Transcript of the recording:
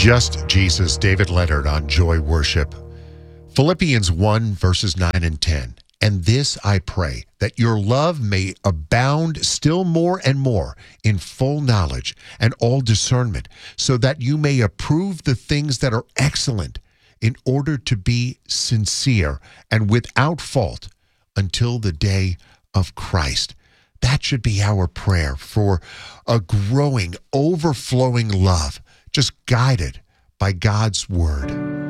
Just Jesus, David Leonard on Joy Worship. Philippians 1, verses 9 and 10. And this I pray, that your love may abound still more and more in full knowledge and all discernment, so that you may approve the things that are excellent, in order to be sincere and without fault until the day of Christ. That should be our prayer for a growing, overflowing love, just guided by God's word.